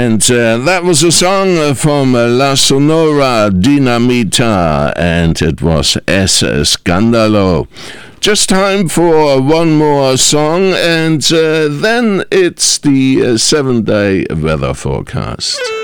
And that was a song from La Sonora Dinamita, and it was Es Scandalo. Just time for one more song, and then it's the 7-day weather forecast.